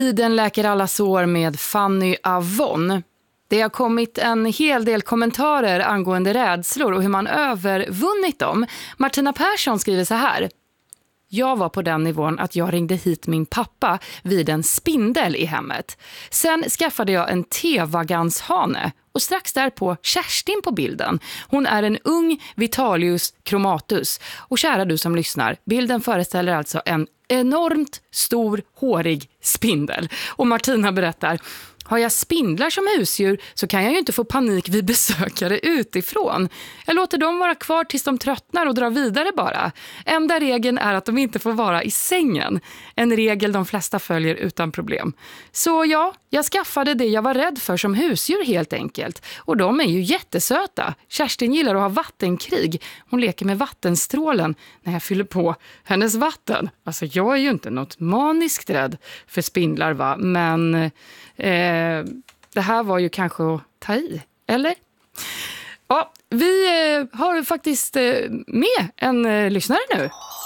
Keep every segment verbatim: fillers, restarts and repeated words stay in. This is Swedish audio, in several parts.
Tiden läker alla sår med Fanny Avon. Det har kommit en hel del kommentarer angående rädslor och hur man övervunnit dem. Martina Persson skriver så här. Jag var på den nivån att jag ringde hit min pappa vid en spindel i hemmet. Sen skaffade jag en tevaganshane och strax därpå Kerstin på bilden. Hon är en ung Vitalius chromatus. Och kära du som lyssnar, bilden föreställer alltså en enormt stor, hårig spindel. Och Martina berättar, har jag spindlar som husdjur så kan jag ju inte få panik vid besökare utifrån. Jag låter dem vara kvar tills de tröttnar och drar vidare bara. Enda regeln är att de inte får vara i sängen. En regel de flesta följer utan problem. Så ja, jag skaffade det jag var rädd för som husdjur helt enkelt. Och de är ju jättesöta. Kerstin gillar att ha vattenkrig. Hon leker med vattenstrålen när jag fyller på hennes vatten. Alltså jag är ju inte något maniskt rädd för spindlar va, men... Eh, det här var ju kanske att ta i, eller? Ja, vi eh, har faktiskt eh, med en eh, lyssnare nu.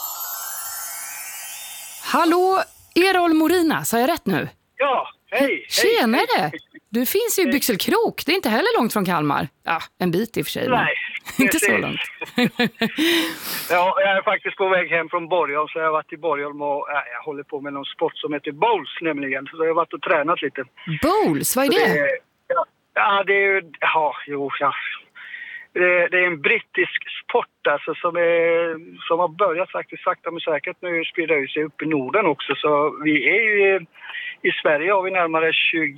Hallå, Erol Morina, sa jag rätt nu? Ja, hej! Tjenare! Hej. Du finns ju i Byxelkrok, det är inte heller långt från Kalmar. Ja, en bit i och för sig. Nej, inte så långt. Ja, jag är faktiskt på väg hem från Borgholm, så jag har varit i Borgholm och äh, jag håller på med någon sport som heter bowls nämligen. Så jag har varit och tränat lite. Bowls, vad är det? det ja, ja, det är ju... Ja, jo, ja. Det, det är en brittisk sport alltså, som, är, som har börjat faktiskt sakta men säkert nu sprida ut sig upp i Norden också. Så vi är ju... I Sverige har vi närmare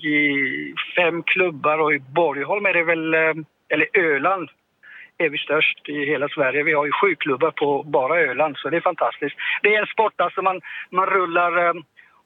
tjugofem klubbar och i Borgholm är det väl... Eller Öland är vi störst i hela Sverige. Vi har ju sju klubbar på bara Öland, så det är fantastiskt. Det är en sport alltså man, man rullar eh,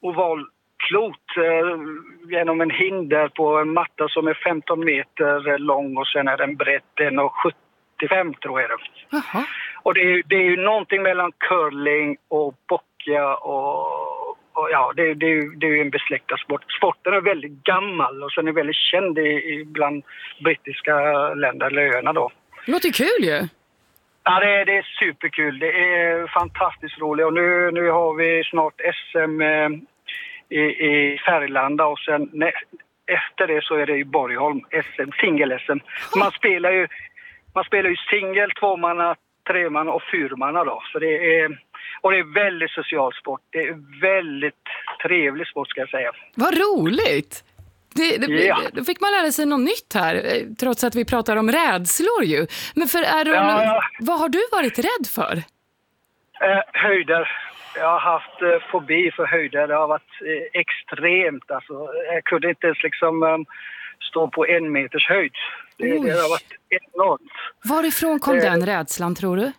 ovalklot eh, genom en hinder på en matta som är femton meter lång och sen är den brett en komma sjuttiofem tror jag det. Jaha. Och det är, det är ju någonting mellan curling och boccia och, och ja, det, det, det är ju en besläktad sport. Sporten är väldigt gammal och sen är väldigt känd i, i bland brittiska länder, eller öarna då. Det låter kul ju. Ja, det är, det är superkul. Det är fantastiskt roligt. Och nu, nu har vi snart S M eh, i, i Färgelanda och sen ne, efter det så är det i Borgholm S M, singel-S M. Man spelar ju, man spelar ju singel, tvåmanna, tremanna och fyrmanna då. Så det är, och det är väldigt social sport. Det är väldigt trevlig sport ska jag säga. Vad roligt! Det, det, ja. Då fick man lära sig något nytt här, trots att vi pratar om rädslor ju. Men för Erol, ja, ja. vad har du varit rädd för? Eh, höjder. Jag har haft eh, fobi för höjder. Det har varit eh, extremt. Alltså, jag kunde inte ens liksom, eh, stå på en meters höjd. Det, det har varit enormt. Varifrån kom eh, den rädslan, tror du?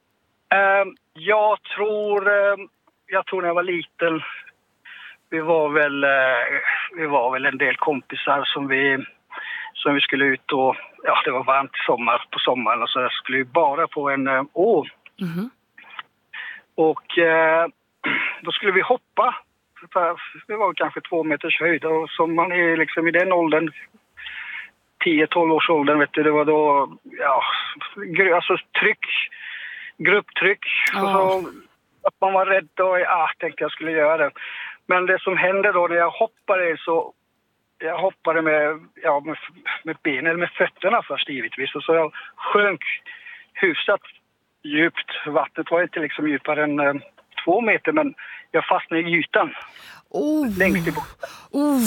Eh, jag tror... Eh, jag tror när jag var liten... Vi var väl eh, vi var väl en del kompisar som vi som vi skulle ut och ja det var varmt sommar på sommaren och så jag skulle ju bara på en eh, å. Mm-hmm. Och eh, då skulle vi hoppa. Det var kanske två meters höjd och som man är liksom i den åldern tio tolv års åldern vet du det var då ja alltså tryck grupptryck oh. och så att man var rädd och ja tänkte jag skulle göra det. Men det som hände då när jag hoppade så jag hoppade med, ja, med, med benen eller med fötterna först givetvis. Och så jag sjönk hyfsat djupt. Vattnet var inte liksom djupare än eh, två meter men jag fastnade i ytan. Oh. Längst i botten. Oh.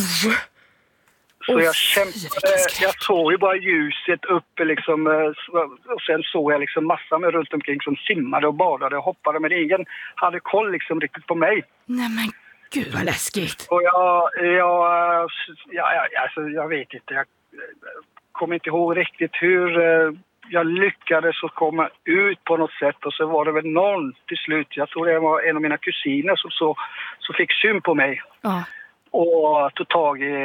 Så oh. jag kämpade, jag såg ju bara ljuset uppe liksom. Och sen såg jag liksom massor med runt omkring som simmade och badade och hoppade. Men ingen hade koll liksom riktigt på mig. Nej men gud vad läskigt. Och jag, jag, ja, alltså, jag vet inte, jag kommer inte ihåg riktigt hur jag lyckades att komma ut på något sätt. Och så var det väl någon till slut, jag tror det var en av mina kusiner som så, så fick syn på mig. Ja. Och tog tag i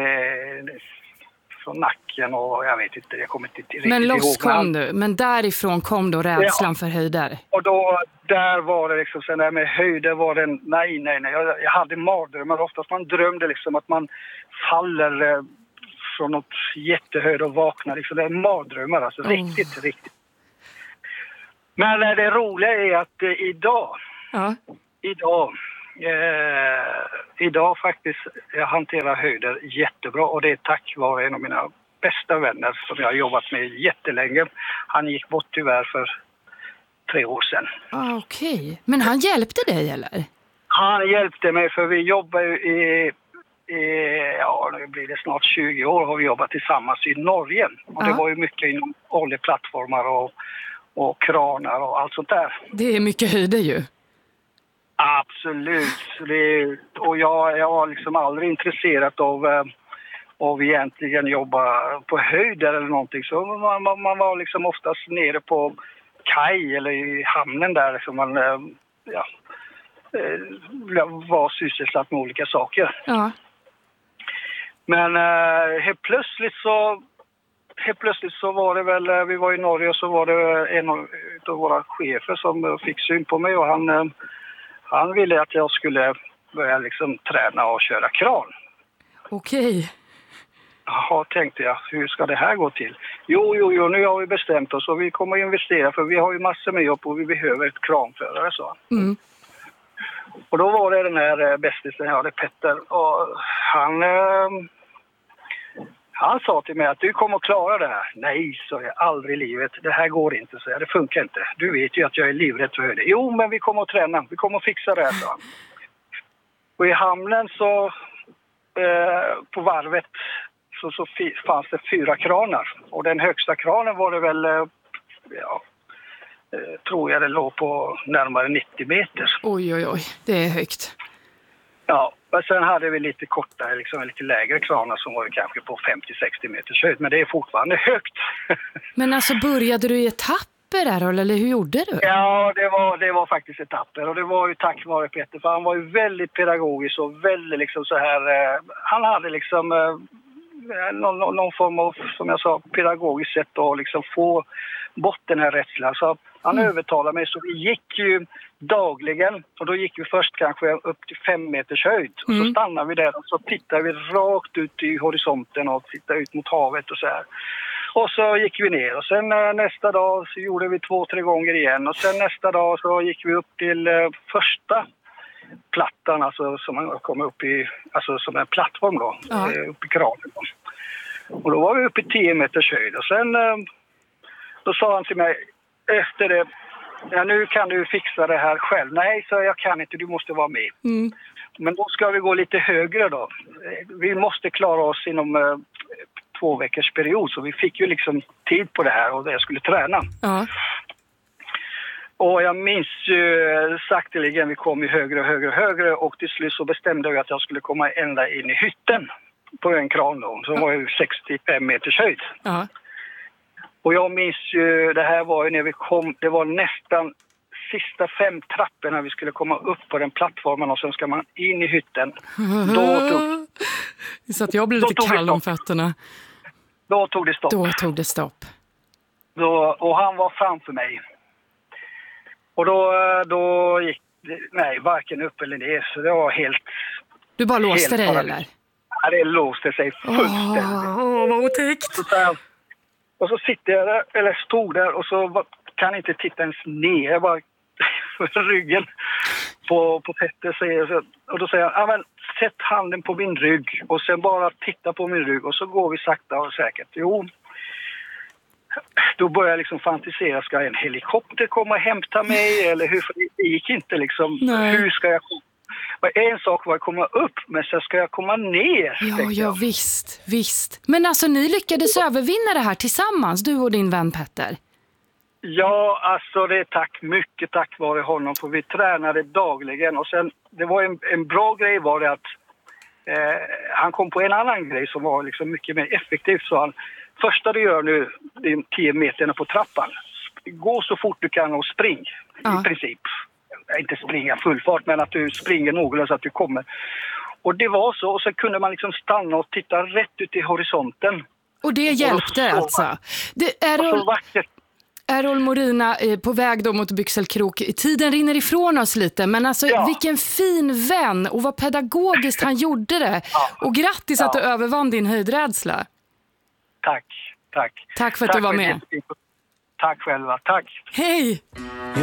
från nacken och jag vet inte, jag kommer inte riktigt ihåg. Men loss kom du, men därifrån kom då rädslan ja. för höjder. Och då, där var det liksom, sen där med höjder var det, nej, nej, nej, jag, jag hade mardrömmar. Oftast man drömde liksom att man faller eh, från något jättehöjd och vaknar liksom, det är mardrömmar alltså, oh. riktigt, riktigt. Men eh, det roliga är att eh, idag, ja. idag, Eh, idag faktiskt, jag hanterar höjder jättebra och det är tack vare en av mina bästa vänner som jag har jobbat med jättelänge. Han gick bort tyvärr för tre år sedan. Ah, okej. Okay. Men han hjälpte dig eller? Han hjälpte mig för vi jobbar ju i, i ja nu blir det snart tjugo år har vi jobbat tillsammans i Norge. Och ah. det var ju mycket inom oljeplattformar och, och kranar och allt sånt där. Det är mycket höjder ju. Absolut. Det, och jag, jag var liksom aldrig intresserad av, av egentligen jobba på höjder eller någonting. Så man, man, man var liksom oftast nere på kaj eller i hamnen där som man ja, var sysselsatt med olika saker. Ja. Men helt plötsligt så helt plötsligt så var det väl, vi var i Norge och så var det en av våra chefer som fick syn på mig och han Han ville att jag skulle börja liksom träna och köra kran. Okej. Jaha, tänkte jag. Hur ska det här gå till? Jo, jo, jo, nu har vi bestämt oss och vi kommer att investera för vi har ju massor med jobb och vi behöver ett kranförare, så. Mm. Och då var det den här bästisen jag hade, Petter. Och han, eh, han sa till mig att du kommer att klara det här. Nej, så är aldrig i livet. Det här går inte, så det funkar inte. Du vet ju att jag är livrädd för höjder. Jo, men vi kommer att träna. Vi kommer att fixa det här, så. Och i hamnen så, eh, på varvet, så, så fanns det fyra kranar. Och den högsta kranen var det väl, eh, ja, eh, tror jag det låg på närmare nittio meter. Oj, oj, oj. Det är högt. Ja, och sen hade vi lite kortare, liksom lite lägre kranar som var kanske på femtio till sextio meters höjd. Men det är fortfarande högt. Men alltså började du i etapper där eller hur gjorde du? Ja, det var, det var faktiskt etapper. Och det var ju tack vare Petter. För han var ju väldigt pedagogisk och väldigt liksom så här. Eh, han hade liksom eh, någon, någon form av, som jag sa, pedagogiskt sätt att liksom få bort den här rädslan. Så han mm. övertalade mig, så vi gick ju dagligen, och då gick vi först kanske upp till fem meters höjd. Och mm. så stannade vi där och så tittade vi rakt ut i horisonten och tittade ut mot havet och så här. Och så gick vi ner och sen äh, nästa dag så gjorde vi två, tre gånger igen. Och sen nästa dag så gick vi upp till äh, första plattan, alltså som man kommer upp i, alltså som en plattform då, ja. äh, upp i kranen. Och då var vi uppe i tio meters höjd och sen äh, då sa han till mig efter det, ja, nu kan du fixa det här själv. Nej, så jag kan inte, du måste vara med. Mm. Men då ska vi gå lite högre då. Vi måste klara oss inom eh, två veckors period. Så vi fick ju liksom tid på det här och jag skulle träna. Ja. Och jag minns ju eh, sakteligen, vi kom ju högre och högre och högre. Och till slut så bestämde jag att jag skulle komma ända in i hytten på en kran då. Som var ju sextiofem meters höjd. Ja. Och jag minns ju, det här var ju när vi kom, det var nästan sista fem trapporna vi skulle komma upp på den plattformen och sen ska man in i hytten. Då tog, så att jag blev lite kall om fötterna. Då tog det stopp. Då tog det stopp. Då, och han var framför mig. Och då, då gick det, nej, varken upp eller ner, så det var helt... Du bara låste dig parallel. eller? Ja, det låste sig fullständigt. Åh, oh, vad otäckt. Så, och så sitter jag där, eller stod där och så kan inte titta ens ner. Jag bara ryggen på, på Petter säger så, och då säger han, ja men sätt handen på min rygg och sen bara titta på min rygg och så går vi sakta och säkert. Jo, då börjar jag liksom fantisera, ska en helikopter komma och hämta mig eller hur, för det gick inte liksom. Nej. Hur ska jag komma? En sak var att komma upp, men sen ska jag komma ner. Ja, ja visst, visst. Men alltså ni lyckades övervinna det här tillsammans, du och din vän Petter. Ja, alltså det är tack, mycket tack vare honom, för vi tränade dagligen. Och sen, det var en, en bra grej var det att eh, han kom på en annan grej som var liksom mycket mer effektivt. Så han, första du gör nu, det är tio meterna på trappan. Gå så fort du kan och spring, ja. I princip. Inte springa full fart, men att du springer någorlunda så att du kommer. Och det var så, och så kunde man liksom stanna och titta rätt ut i horisonten. Och det hjälpte och alltså? Det är och så vackert. Errol Morina eh, på väg då mot Byxelkrok. Tiden rinner ifrån oss lite, men alltså ja. Vilken fin vän och vad pedagogiskt han gjorde det. Ja. Och grattis ja. Att du övervann din höjdrädsla. Tack, tack. Tack för att tack du var med. Tack själva, tack. Hej!